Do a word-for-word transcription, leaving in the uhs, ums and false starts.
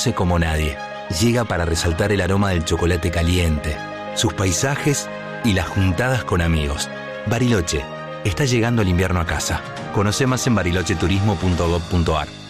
conoce como nadie. Llega para resaltar el aroma del chocolate caliente, sus paisajes y las juntadas con amigos. Bariloche, está llegando el invierno a casa. Conoce más en bariloche turismo punto gob punto ar.